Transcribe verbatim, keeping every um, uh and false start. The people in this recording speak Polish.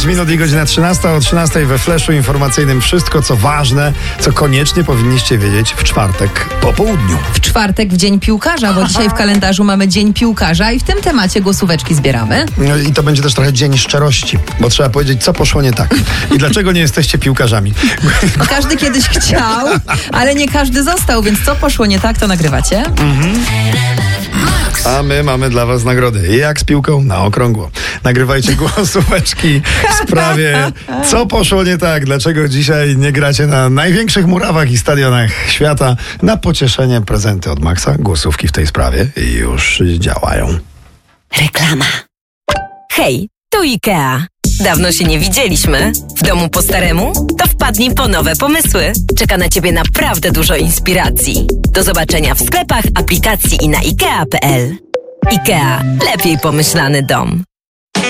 minut i godzina trzynasta. O trzynastej we Flashu informacyjnym wszystko, co ważne, co koniecznie powinniście wiedzieć w czwartek po południu. W czwartek w Dzień Piłkarza, bo dzisiaj w kalendarzu mamy Dzień Piłkarza i w tym temacie głosóweczki zbieramy. No i to będzie też trochę dzień szczerości, bo trzeba powiedzieć, co poszło nie tak i dlaczego nie jesteście piłkarzami. No, każdy kiedyś chciał, ale nie każdy został, więc co poszło nie tak, to nagrywacie. Mhm. A my mamy dla was nagrody. Jak z piłką? Na okrągło. Nagrywajcie głosóweczki w sprawie, co poszło nie tak, dlaczego dzisiaj nie gracie na największych murawach i stadionach świata. Na pocieszenie prezenty od Maxa. Głosówki w tej sprawie już działają. Reklama. Hej, tu IKEA. Dawno się nie widzieliśmy. W domu po staremu? To wpadnij po nowe pomysły. Czeka na ciebie naprawdę dużo inspiracji. Do zobaczenia w sklepach, aplikacji i na ikea kropka p l. IKEA. Lepiej pomyślany dom.